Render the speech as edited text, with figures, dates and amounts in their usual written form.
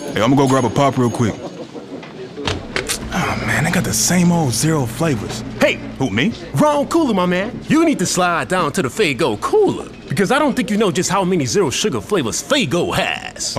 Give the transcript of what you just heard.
Hey, I'm gonna go grab a pop real quick. Oh, man, they got the same old zero flavors. Hey! Who, me? Wrong cooler, my man. You need to slide down to the Faygo cooler. Because I don't think you know just how many zero sugar flavors Faygo has.